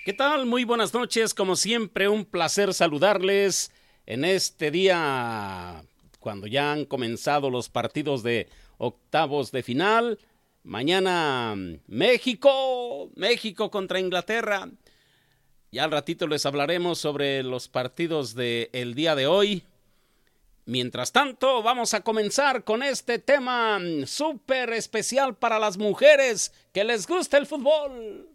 ¿Qué tal? Muy buenas noches, como siempre un placer saludarles en este día cuando ya han comenzado los partidos de octavos de final. Mañana México contra Inglaterra. Ya al ratito les hablaremos sobre los partidos del día de hoy. Mientras tanto, vamos a comenzar con este tema súper especial para las mujeres que les gusta el fútbol.